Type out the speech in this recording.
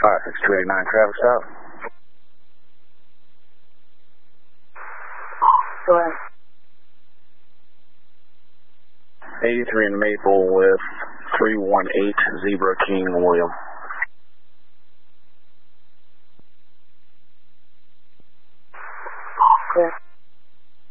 56289 traffic stop. Go ahead. 83 in Maple with 318 Zebra King William. Clear.